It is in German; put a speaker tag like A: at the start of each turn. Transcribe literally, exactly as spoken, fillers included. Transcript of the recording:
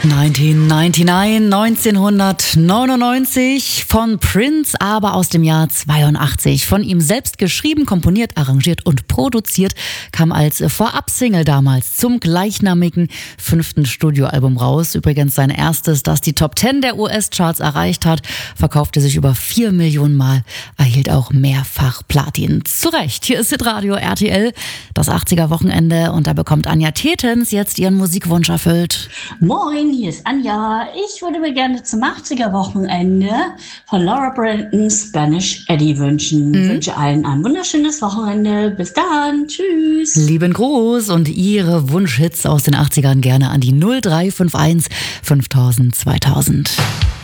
A: neunzehnhundertneunundneunzig, neunzehnhundertneunundneunzig von Prince, aber aus dem Jahr zweiundachtzig. Von ihm selbst geschrieben, komponiert, arrangiert und produziert, kam als Vorab-Single damals zum gleichnamigen fünften Studioalbum raus. Übrigens sein erstes, das die Top Ten der U S-Charts erreicht hat, verkaufte sich über vier Millionen Mal, erhielt auch mehrfach Platin. Zu Recht, hier ist Hitradio R T L, das achtziger-Wochenende, und da bekommt Anja Tetens jetzt ihren Musikwunsch erfüllt.
B: Moin, hier ist Anja. Ich würde mir gerne zum achtziger-Wochenende von Laura Branigan Spanish Eddie wünschen.
A: Mhm.
B: Ich wünsche allen ein wunderschönes Wochenende. Bis dann. Tschüss.
A: Lieben Gruß und Ihre Wunschhits aus den achtzigern gerne an die null drei fünf eins fünftausend zweitausend.